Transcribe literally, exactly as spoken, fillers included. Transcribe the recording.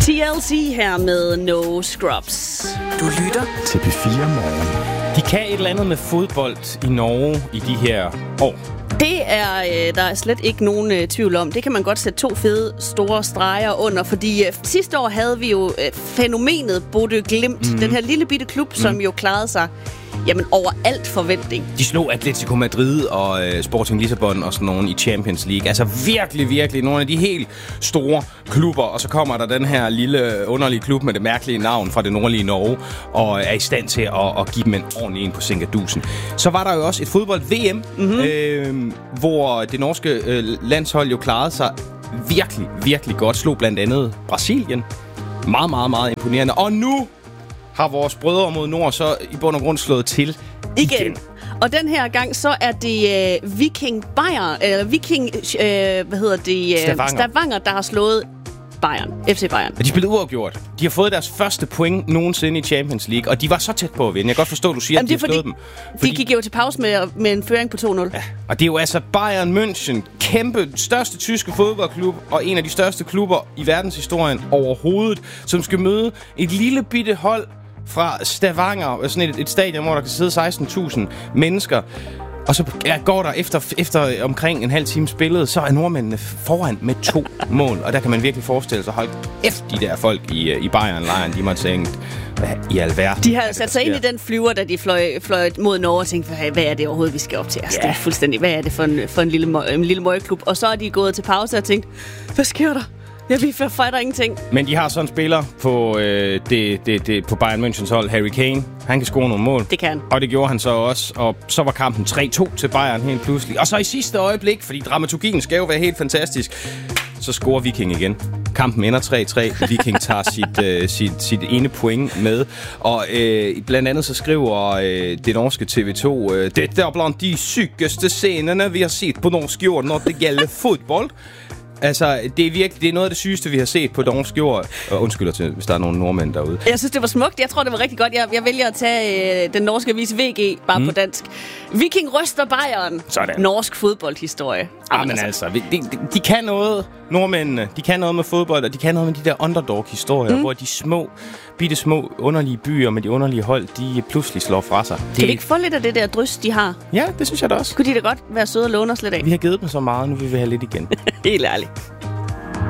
T L C her med No Scrubs. Du lytter til P fire Morgen. De kan et eller andet med fodbold i Norge i de her år. Det er øh, der er slet ikke nogen øh, tvivl om. Det kan man godt sætte to fede, store streger under, fordi øh, sidste år havde vi jo øh, fænomenet Bodø Glimt. Mm. Den her lille bitte klub, mm. som jo klarede sig jamen, over alt forventning. De slog Atletico Madrid og øh, Sporting Lissabon og sådan nogen i Champions League. Altså virkelig, virkelig nogle af de helt store klubber. Og så kommer der den her lille underlige klub med det mærkelige navn fra det nordlige Norge og er i stand til at, at give dem en ordentlig en på Sinkadusen. Så var der jo også et fodbold-V M, mm-hmm. øh, hvor det norske øh, landshold jo klarede sig virkelig, virkelig godt. Slog blandt andet Brasilien. Meget, meget, meget imponerende. Og nu har vores brødre mod nord så i bund og grund slået til igen. igen. Og den her gang, så er det øh, Viking Bayern, eller øh, Viking, øh, hvad hedder det? Øh, Stavanger. Stavanger, der har slået Bayern, F C Bayern. Og de spillede uafgjort. De har fået deres første point nogensinde i Champions League, og de var så tæt på at vinde. Jeg kan godt forstå, at du siger, Jamen, at de har slået dem. Fordi de gik jo til pause med, med en føring på to nul. Ja, og det er jo altså Bayern München, kæmpe, største tyske fodboldklub, og en af de største klubber i verdenshistorien overhovedet, som skal møde et lille bitte hold fra Stavanger, sådan et, et stadion, hvor der kan sidde seksten tusind mennesker. Og så ja, går der efter, efter omkring en halv time spillet, så er nordmændene foran med to mål. Og der kan man virkelig forestille sig, hold efter de der folk i, i Bayern-lejren, de måtte tænke, hvad i alverden? De har sat sig ind i den flyver, da de fløj, fløj mod Norge og tænkte, hvad er det overhovedet, vi skal op til? Altså, yeah. Det er fuldstændig, hvad er det for en, for en lille, en lille møgklub? Og så er de gået til pause og tænkt, hvad sker der? Ja, vi fighter ingenting. Men de har sådan en spiller på, øh, det, det, det, på Bayern Münchens hold, Harry Kane. Han kan score nogle mål. Det kan. Og det gjorde han så også. Og så var kampen tre to til Bayern helt pludselig. Og så i sidste øjeblik, fordi dramaturgien skal jo være helt fantastisk, så scorer Viking igen. Kampen ender tre tre. Viking tager sit, øh, sit, sit ene point med. Og øh, blandt andet så skriver øh, det norske T V to, øh, det er blandt de sykeste scenerne, vi har set på norsk jord, når det gælder fodbold. Altså, det er virkelig det er noget af det sygeste, vi har set på norsk jord. Og undskylder til, hvis der er nogle nordmænd derude. Jeg synes, det var smukt. Jeg tror, det var rigtig godt. Jeg, jeg vælger at tage øh, den norske avis V G, bare mm. på dansk. Viking ryster Bayern. Sådan. Norsk fodboldhistorie. Ah, men altså, de, de, de kan noget, nordmændene. De kan noget med fodbold, og de kan noget med de der underdog-historier, mm. hvor de små, bitte små, underlige byer med de underlige hold, de pludselig slår fra sig. Det... Kan vi ikke få lidt af det der drys, de har? Ja, det synes jeg da også. Kunne de da godt være søde og låne os lidt af? Vi har givet dem så meget, nu vil vi have lidt igen. Helt ærligt.